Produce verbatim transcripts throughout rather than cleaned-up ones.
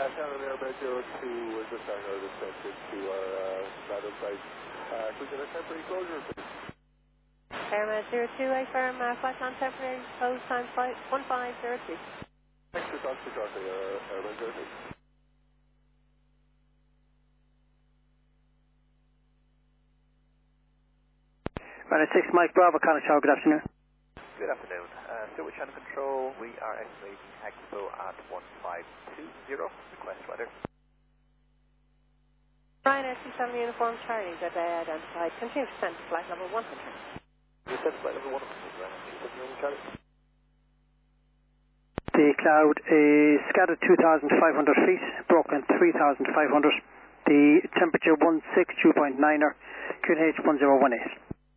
Shannon Airman zero two was the Shannon descended to our uh, ladder site. Uh, could we get a temporary closure, please? Airman zero two, I firm, uh, flight plan temporary, close time flight one five zero two. Thanks for talking to shortly, uh, Airman zero two. Runway six, Mike Bravo, Connect Tower, good afternoon. Good afternoon. Uh, Stewart Channel Control, we are estimating Expo at one five two zero. Request weather. Ryan, S two seven Uniform Charlie, good day identified. Continue to descend to flight level one hundred. You said flight level one hundred, right? You said you're in Charlie. The cloud is scattered two thousand five hundred feet, broken three thousand five hundred. The temperature one six, dew point niner, Q N H one zero one eight.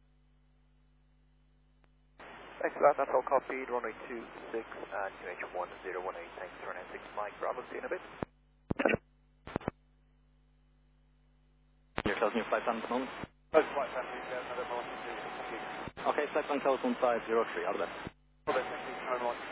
Thanks for that. That's all copied. Runway two six and Q N H one zero one eight. Thanks for an six Mike Bravo. See you in a bit. You're closing your flight plan at the moment? Close flight plan, please. Uh, another moment, please. Thank you. Okay, flight plan close one five zero three. All the best. All right, thank you. Turn one.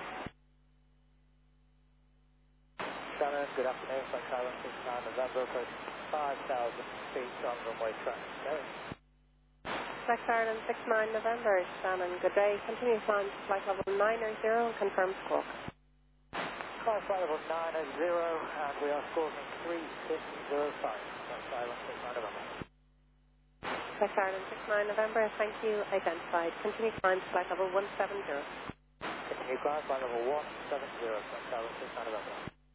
Shannon, good afternoon. Flight Tower six nine November, approach five thousand feet on runway traffic. Going. Flight Ireland six nine November, Shannon, good day. Continue climb to flight level nine zero and confirm squawk. Climb flight level nine zero, and we are squawking three six zero five. Flight Ireland six nine November. Flight Ireland six nine November, thank you, identified. Continue climb to flight level one seven zero. Continue climb flight level one seven zero. Flight Ireland six nine November.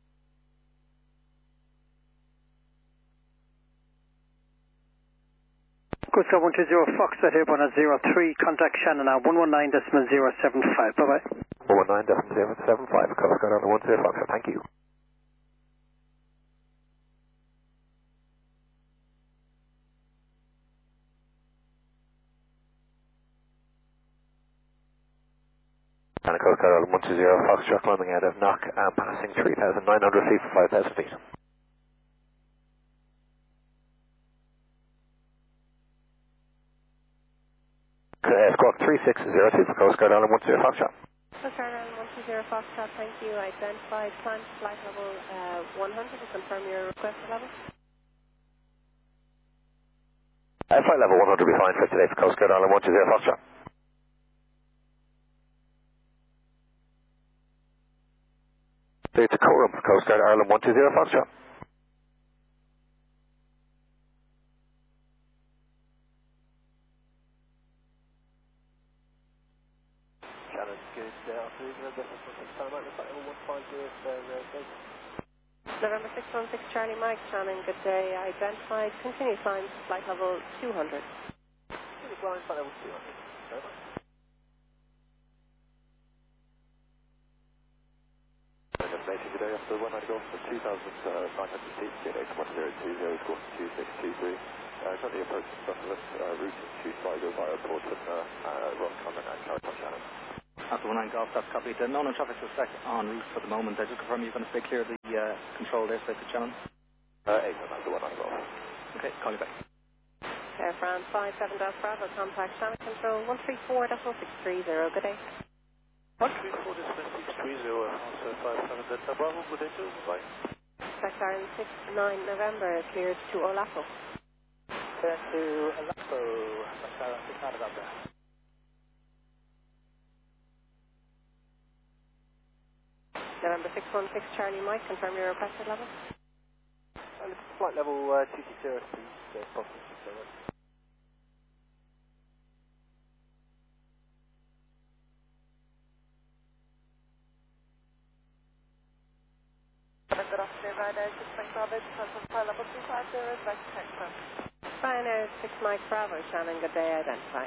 Good Star one two zero, Fox at airborne at zero three, contact Shannon now, one one nine decimal zero seven five, bye bye. one one nine decimal zero seven five, Coast Guard on the one zero Fox, thank you. And Coast Guard on the one two zero Fox, climbing out of Knock and passing three thousand nine hundred feet for five thousand feet. Uh, squawk three six zero two for Coast Guard Island one zero Foxtrot. Coast Guard Island one two zero Foxtrot, thank you. Identified, climb to flight level uh, one hundred to confirm your requested level. Uh, flight level one hundred will be fine for today for Coast Guard Island one two zero Foxtrot. Clear to Coram for Coast Guard Ireland one two zero Foxtrot. Shannon, good afternoon. November six one six, Paramount, flight level one five zero, uh, November six one six Charlie Mike, Shannon, good day. Identified, continue climb to flight level two hundred. Continue climb flight level two hundred. Very much. Destination today after one night golf for two thousand nine hundred feet, Q N H one zero two zero, squawk two six two three. Uh, currently approaching Sutherland, uh, routing to Sligo via Portland, uh, uh, Rock Common and Carrickmont Shannon. After one nine golf, that's copied. Uh, no, no traffic suspect en route for the moment. I just confirm you're going to stay clear of the uh, controlled airspace at Shannon? Uh, eight after one nine golf. Okay, call you back. Air France five seven Delta Bravo, contact Shannon Control one three four six three zero, good day. one three four six three zero, also five seven Delta Bravo, good day to bye. Flight Ireland six nine November, cleared to Olapo. Turn to Aleppo. Flight Ireland six nine November. November six one six Charlie Mike, confirm your requested level. Uh, flight level uh, two six zero, please. Uh, possible six zero. Good afternoon, Ryanair six Mike Bravo, confirm flight level two five zero, back to Texas. Ryanair six Mike Bravo, Shannon, good day, identified.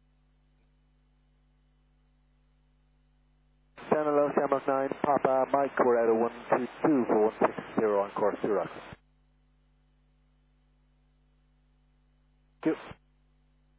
Channel Ocean nine, Papa Mike, we're at a one two two for one six zero on course to Rock. Thank you.